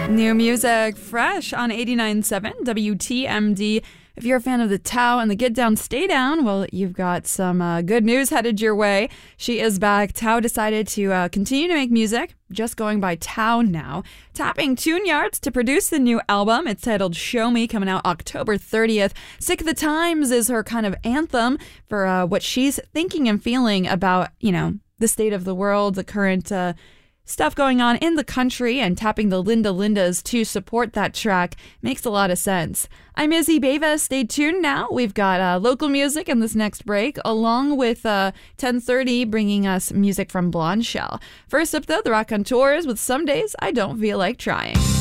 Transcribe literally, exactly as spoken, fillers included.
New music fresh on eighty-nine point seven W T M D. If you're a fan of the Tao and the Get Down, Stay Down, well, you've got some uh, good news headed your way. She is back. Tao decided to uh, continue to make music, just going by Tao now, tapping Tune Yards to produce the new album. It's titled Show Me, coming out October thirtieth. Sick of the Times is her kind of anthem for uh, what she's thinking and feeling about, you know, the state of the world, the current uh, stuff going on in the country, and tapping the Linda Lindas to support that track makes a lot of sense. I'm Izzy Beva. Stay tuned now. We've got uh, local music in this next break, along with uh, ten thirty bringing us music from Blonde Shell. First up, though, the Raconteurs with Some Days I Don't Feel Like Trying.